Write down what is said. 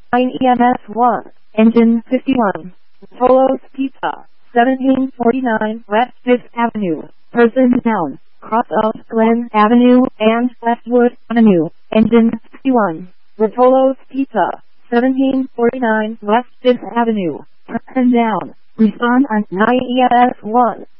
9EMS1, engine 51. Tolo's Pizza, 1749 West 5th Avenue, Person Down, cross of Glen Avenue and Westwood Avenue, engine 51. Rotolo's Pizza, 1749 West 5th Avenue, Person Down. Respond on 9EMS1.